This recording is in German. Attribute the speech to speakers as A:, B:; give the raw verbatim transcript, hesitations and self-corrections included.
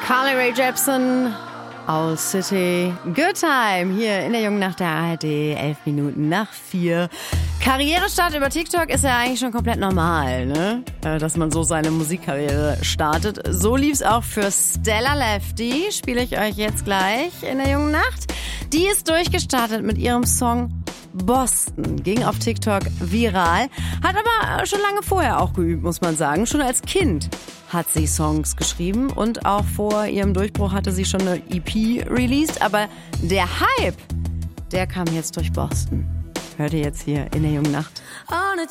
A: Carly Rae Jepsen, Owl City, Good Time, hier in der Jungen Nacht der A R D, elf Minuten nach vier. Karrierestart über TikTok ist ja eigentlich schon komplett normal, ne? Dass man so seine Musikkarriere startet. So lief's auch für Stella Lefty, spiele ich euch jetzt gleich in der Jungen Nacht. Die ist durchgestartet mit ihrem Song Boston, ging auf TikTok viral, hat aber schon lange vorher auch geübt, muss man sagen. Schon als Kind hat sie Songs geschrieben und auch vor ihrem Durchbruch hatte sie schon eine E P released, aber der Hype, der kam jetzt durch Boston. Hört ihr jetzt hier in der Jungen Nacht.